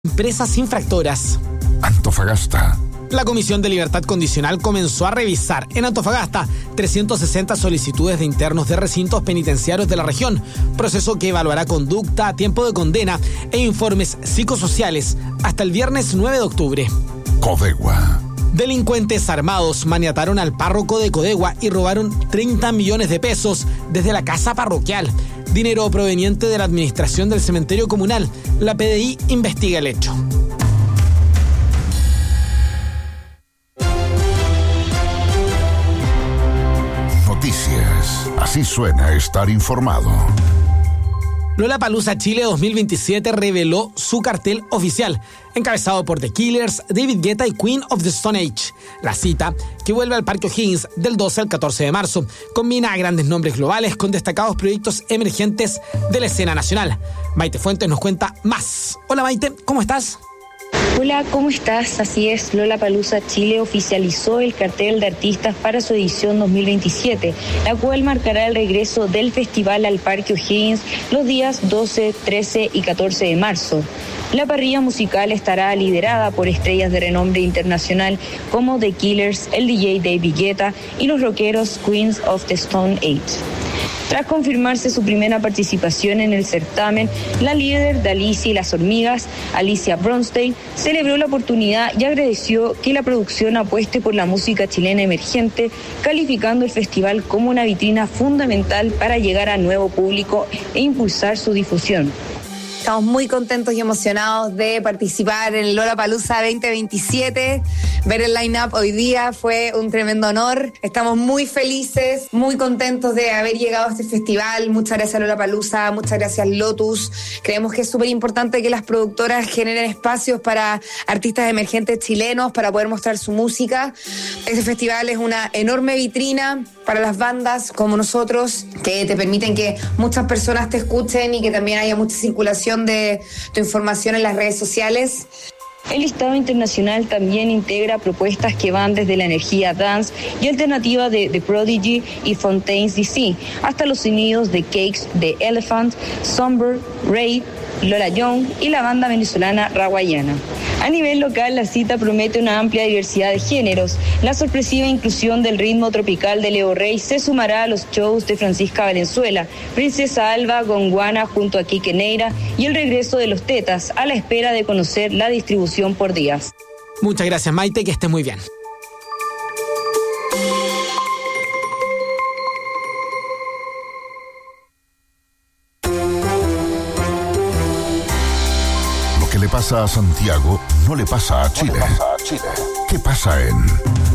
Empresas infractoras. Antofagasta. La Comisión de Libertad Condicional comenzó a revisar en Antofagasta 360 solicitudes de internos de recintos penitenciarios de la región, proceso que evaluará conducta, tiempo de condena e informes psicosociales hasta el viernes 9 de octubre. Codegua. Delincuentes armados maniataron al párroco de Codegua y robaron 30 millones de pesos desde la casa parroquial. Dinero proveniente de la administración del cementerio comunal. La PDI investiga el hecho. Noticias. Así suena estar informado. Lollapalooza Chile 2027 reveló su cartel oficial, encabezado por The Killers, David Guetta y Queen of the Stone Age. La cita, que vuelve al Parque O'Higgins del 12 al 14 de marzo, combina a grandes nombres globales con destacados proyectos emergentes de la escena nacional. Maite Fuentes nos cuenta más. Hola Maite, ¿cómo estás? Hola, ¿cómo estás? Así es, Lollapalooza Chile oficializó el cartel de artistas para su edición 2027, la cual marcará el regreso del festival al Parque O'Higgins los días 12, 13 y 14 de marzo. La parrilla musical estará liderada por estrellas de renombre internacional como The Killers, el DJ David Guetta y los rockeros Queens of the Stone Age. Tras confirmarse su primera participación en el certamen, la líder de Alicia y las Hormigas, Alicia Bronstein, celebró la oportunidad y agradeció que la producción apueste por la música chilena emergente, calificando el festival como una vitrina fundamental para llegar a nuevo público e impulsar su difusión. Estamos muy contentos y emocionados de participar en Lollapalooza 2027. Ver el line-up hoy día fue un tremendo honor. Estamos muy felices, muy contentos de haber llegado a este festival. Muchas gracias Lollapalooza, muchas gracias Lotus. Creemos que es súper importante que las productoras generen espacios para artistas emergentes chilenos para poder mostrar su música. Este festival es una enorme vitrina para las bandas como nosotros, que te permiten que muchas personas te escuchen y que también haya mucha circulación de tu información en las redes sociales. El listado internacional también integra propuestas que van desde la energía dance y alternativa de The Prodigy y Fontaines DC, hasta los sonidos de Cakes, The Elephant, Somber, Raid, Lola Young y la banda venezolana Rawayana. A nivel local, la cita promete una amplia diversidad de géneros. La sorpresiva inclusión del ritmo tropical de Leo Rey se sumará a los shows de Francisca Valenzuela, Princesa Alba, Gonguana junto a Quique Neira y el regreso de los Tetas, a la espera de conocer la distribución por días. Muchas gracias Maite, que estés muy bien. ¿Qué le pasa a Santiago? No le pasa a Chile. ¿Qué pasa en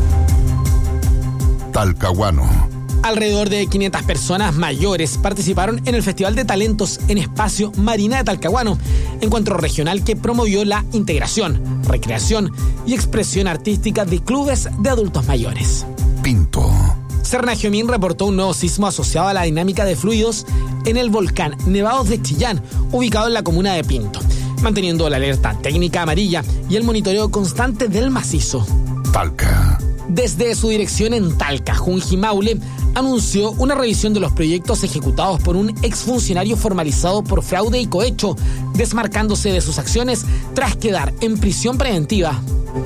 Talcahuano? Alrededor de 500 personas mayores participaron en el Festival de Talentos en Espacio Marina de Talcahuano, encuentro regional que promovió la integración, recreación y expresión artística de clubes de adultos mayores. Pinto. Cernagiomín reportó un nuevo sismo asociado a la dinámica de fluidos en el volcán Nevados de Chillán, ubicado en la comuna de Pinto, manteniendo la alerta técnica amarilla y el monitoreo constante del macizo. Talca. Desde su dirección en Talca, Junji Maule anunció una revisión de los proyectos ejecutados por un exfuncionario formalizado por fraude y cohecho, desmarcándose de sus acciones tras quedar en prisión preventiva.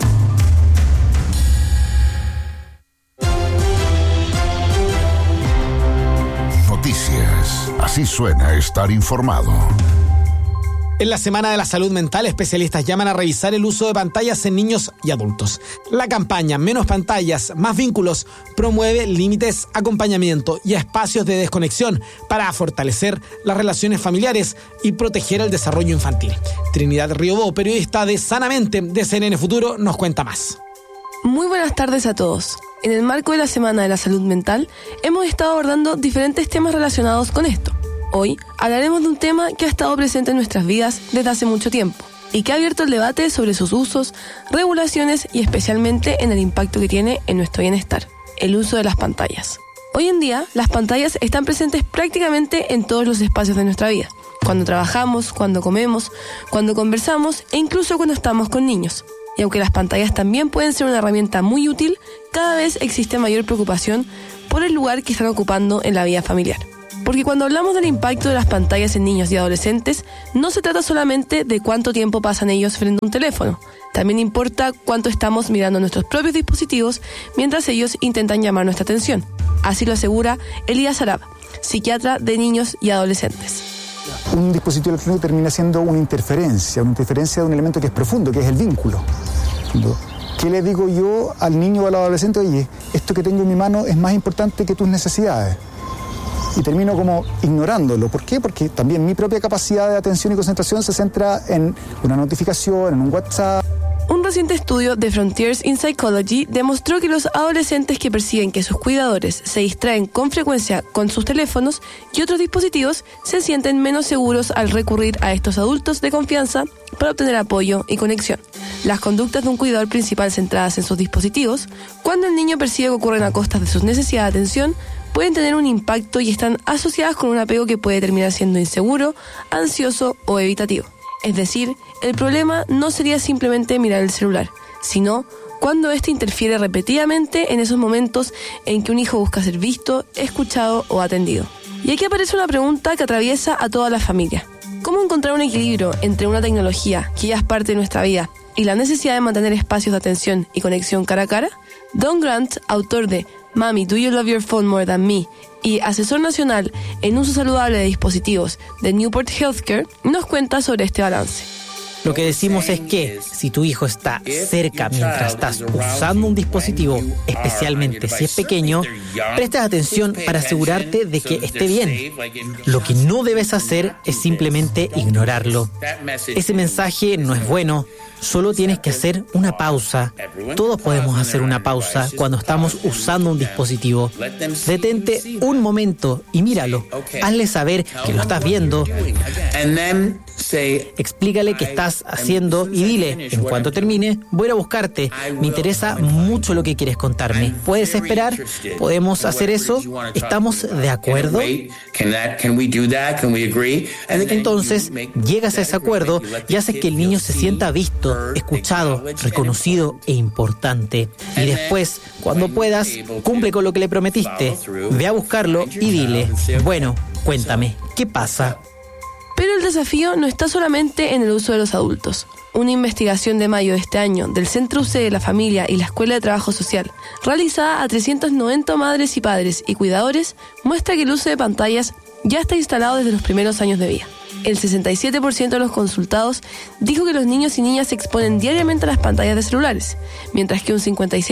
Noticias. Así suena estar informado. En la Semana de la Salud Mental, especialistas llaman a revisar el uso de pantallas en niños y adultos. La campaña Menos Pantallas, Más Vínculos promueve límites, acompañamiento y espacios de desconexión para fortalecer las relaciones familiares y proteger el desarrollo infantil. Trinidad Riobó, periodista de Sanamente de CNN Futuro, nos cuenta más. Muy buenas tardes a todos. En el marco de la Semana de la Salud Mental, hemos estado abordando diferentes temas relacionados con esto. Hoy hablaremos de un tema que ha estado presente en nuestras vidas desde hace mucho tiempo y que ha abierto el debate sobre sus usos, regulaciones y especialmente en el impacto que tiene en nuestro bienestar, el uso de las pantallas. Hoy en día, las pantallas están presentes prácticamente en todos los espacios de nuestra vida, cuando trabajamos, cuando comemos, cuando conversamos e incluso cuando estamos con niños. Y aunque las pantallas también pueden ser una herramienta muy útil, cada vez existe mayor preocupación por el lugar que están ocupando en la vida familiar. Porque cuando hablamos del impacto de las pantallas en niños y adolescentes, no se trata solamente de cuánto tiempo pasan ellos frente a un teléfono. También importa cuánto estamos mirando nuestros propios dispositivos mientras ellos intentan llamar nuestra atención. Así lo asegura Elías Arab, psiquiatra de niños y adolescentes. Un dispositivo electrónico termina siendo una interferencia de un elemento que es profundo, que es el vínculo. ¿Qué le digo yo al niño o al adolescente? Oye, esto que tengo en mi mano es más importante que tus necesidades. Y termino como ignorándolo. ¿Por qué? Porque también mi propia capacidad de atención y concentración se centra en una notificación, en un WhatsApp. Un reciente estudio de Frontiers in Psychology demostró que los adolescentes que perciben que sus cuidadores se distraen con frecuencia con sus teléfonos y otros dispositivos se sienten menos seguros al recurrir a estos adultos de confianza para obtener apoyo y conexión. Las conductas de un cuidador principal centradas en sus dispositivos, cuando el niño percibe que ocurren a costas de sus necesidades de atención, pueden tener un impacto y están asociadas con un apego que puede terminar siendo inseguro, ansioso o evitativo. Es decir, el problema no sería simplemente mirar el celular, sino cuando éste interfiere repetidamente en esos momentos en que un hijo busca ser visto, escuchado o atendido. Y aquí aparece una pregunta que atraviesa a toda la familia. ¿Cómo encontrar un equilibrio entre una tecnología que ya es parte de nuestra vida y la necesidad de mantener espacios de atención y conexión cara a cara? Don Grant, autor de Mami, Do You Love Your Phone More Than Me? Y asesor nacional en uso saludable de dispositivos de Newport Healthcare, nos cuenta sobre este balance. Lo que decimos es que si tu hijo está cerca mientras estás usando un dispositivo, especialmente si es pequeño, prestes atención para asegurarte de que esté bien. Lo que no debes hacer es simplemente ignorarlo. Ese mensaje no es bueno. Solo tienes que hacer una pausa. Todos podemos hacer una pausa cuando estamos usando un dispositivo. Detente un momento y míralo. Hazle saber que lo estás viendo. Explícale qué estás haciendo y dile, en cuanto termine, voy a ir a buscarte. Me interesa mucho lo que quieres contarme. ¿Puedes esperar? ¿Podemos hacer eso? ¿Estamos de acuerdo? Entonces, llegas a ese acuerdo y haces que el niño se sienta visto, escuchado, reconocido e importante. Y después, cuando puedas, cumple con lo que le prometiste. Ve a buscarlo y dile, bueno, cuéntame, ¿qué pasa? Pero el desafío no está solamente en el uso de los adultos. Una investigación de mayo de este año del Centro UC de la Familia y la Escuela de Trabajo Social, realizada a 390 madres y padres y cuidadores, muestra que el uso de pantallas ya está instalado desde los primeros años de vida. El 67% de los consultados dijo que los niños y niñas se exponen diariamente a las pantallas de celulares, mientras que un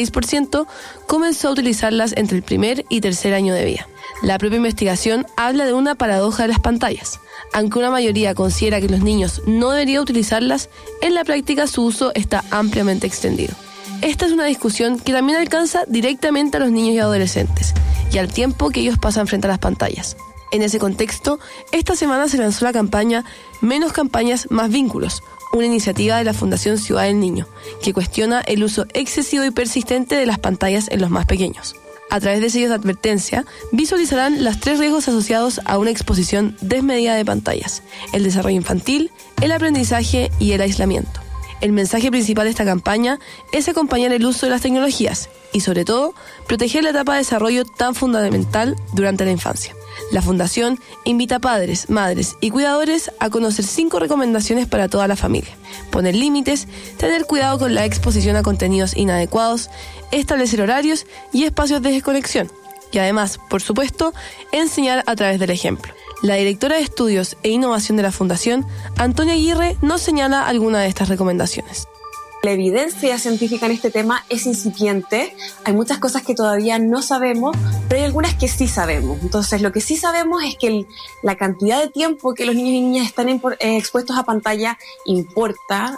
56% comenzó a utilizarlas entre el primer y tercer año de vida. La propia investigación habla de una paradoja de las pantallas. Aunque una mayoría considera que los niños no deberían utilizarlas, en la práctica su uso está ampliamente extendido. Esta es una discusión que también alcanza directamente a los niños y adolescentes, y al tiempo que ellos pasan frente a las pantallas. En ese contexto, esta semana se lanzó la campaña Menos campañas, más vínculos, una iniciativa de la Fundación Ciudad del Niño, que cuestiona el uso excesivo y persistente de las pantallas en los más pequeños. A través de sellos de advertencia, visualizarán los 3 riesgos asociados a una exposición desmedida de pantallas: el desarrollo infantil, el aprendizaje y el aislamiento. El mensaje principal de esta campaña es acompañar el uso de las tecnologías y, sobre todo, proteger la etapa de desarrollo tan fundamental durante la infancia. La Fundación invita a padres, madres y cuidadores a conocer 5 recomendaciones para toda la familia: poner límites, tener cuidado con la exposición a contenidos inadecuados, establecer horarios y espacios de desconexión, y además, por supuesto, enseñar a través del ejemplo. La directora de Estudios e Innovación de la Fundación, Antonia Aguirre, nos señala algunas de estas recomendaciones. La evidencia científica en este tema es incipiente, hay muchas cosas que todavía no sabemos, pero hay algunas que sí sabemos. Entonces, lo que sí sabemos es que la cantidad de tiempo que los niños y niñas están expuestos a pantalla importa.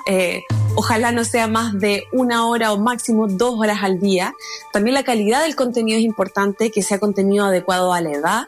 Ojalá no sea más de 1 hora o máximo 2 horas al día. También la calidad del contenido es importante, que sea contenido adecuado a la edad,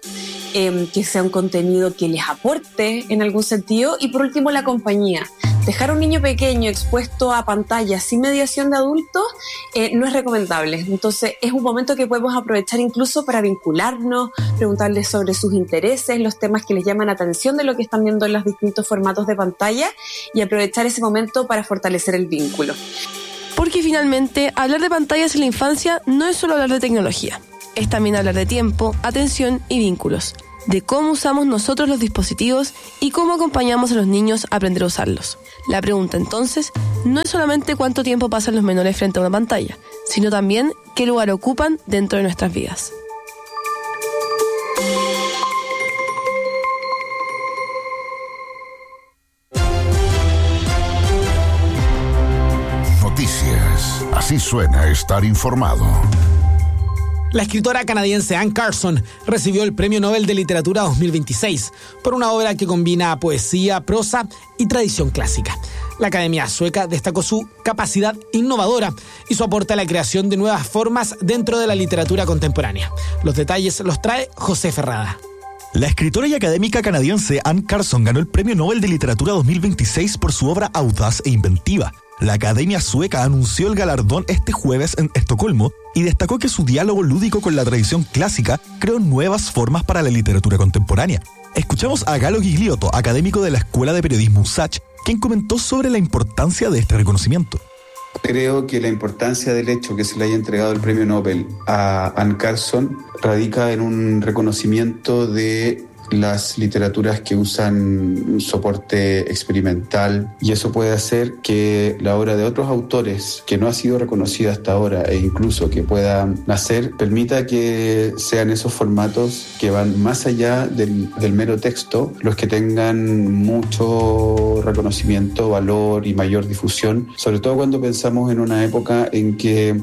que sea un contenido que les aporte en algún sentido, y por último la compañía. Dejar a un niño pequeño expuesto a pantallas sin mediación de adultos no es recomendable. Entonces es un momento que podemos aprovechar incluso para vincularnos, preguntarles sobre sus intereses, los temas que les llaman la atención de lo que están viendo en los distintos formatos de pantalla, y aprovechar ese momento para fortalecer el vínculo. Porque finalmente, hablar de pantallas en la infancia no es solo hablar de tecnología. Es también hablar de tiempo, atención y vínculos. de cómo usamos nosotros los dispositivos y cómo acompañamos a los niños a aprender a usarlos. La pregunta entonces no es solamente cuánto tiempo pasan los menores frente a una pantalla, sino también qué lugar ocupan dentro de nuestras vidas. Noticias. Así suena estar informado. La escritora canadiense Anne Carson recibió el Premio Nobel de Literatura 2026 por una obra que combina poesía, prosa y tradición clásica. La Academia Sueca destacó su capacidad innovadora y su aporte a la creación de nuevas formas dentro de la literatura contemporánea. Los detalles los trae José Ferrada. La escritora y académica canadiense Anne Carson ganó el Premio Nobel de Literatura 2026 por su obra audaz e inventiva. La Academia Sueca anunció el galardón este jueves en Estocolmo y destacó que su diálogo lúdico con la tradición clásica creó nuevas formas para la literatura contemporánea. Escuchamos a Galo Gigliotto, académico de la Escuela de Periodismo USACH, quien comentó sobre la importancia de este reconocimiento. Creo que la importancia del hecho que se le haya entregado el premio Nobel a Anne Carson radica en un reconocimiento de las literaturas que usan un soporte experimental, y eso puede hacer que la obra de otros autores que no ha sido reconocida hasta ahora e incluso que pueda nacer permita que sean esos formatos que van más allá del mero texto los que tengan mucho reconocimiento, valor y mayor difusión, sobre todo cuando pensamos en una época en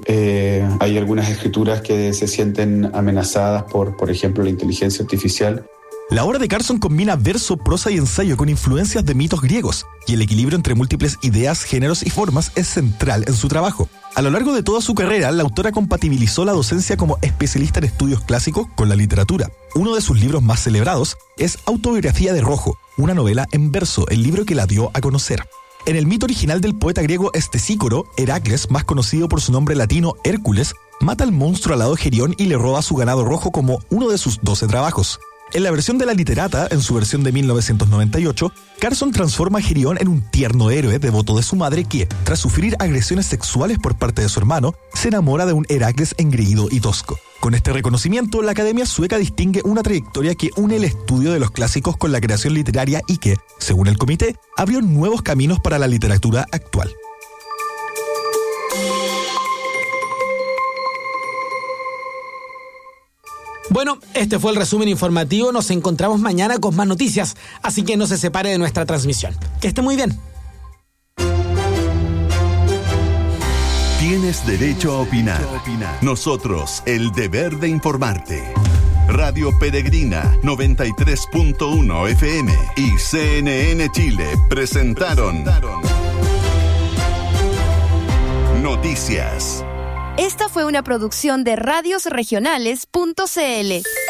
que hay algunas escrituras que se sienten amenazadas por ejemplo, la inteligencia artificial. La obra de Carson combina verso, prosa y ensayo con influencias de mitos griegos, y el equilibrio entre múltiples ideas, géneros y formas es central en su trabajo. A lo largo de toda su carrera, la autora compatibilizó la docencia como especialista en estudios clásicos con la literatura. Uno de sus libros más celebrados es Autobiografía de Rojo, una novela en verso, el libro que la dio a conocer. En el mito original del poeta griego Estesícoro, Heracles, más conocido por su nombre latino Hércules, mata al monstruo alado Gerión y le roba su ganado rojo como uno de sus 12 trabajos. En la versión de la literata, en su versión de 1998, Carson transforma a Gerión en un tierno héroe devoto de su madre que, tras sufrir agresiones sexuales por parte de su hermano, se enamora de un Heracles engreído y tosco. Con este reconocimiento, la Academia Sueca distingue una trayectoria que une el estudio de los clásicos con la creación literaria y que, según el comité, abrió nuevos caminos para la literatura actual. Bueno, este fue el resumen informativo. Nos encontramos mañana con más noticias, así que no se separe de nuestra transmisión. Que esté muy bien. Tienes derecho a opinar. Nosotros, el deber de informarte. Radio Peregrina 93.1 FM y CNN Chile presentaron Noticias. Esta fue una producción de radiosregionales.cl.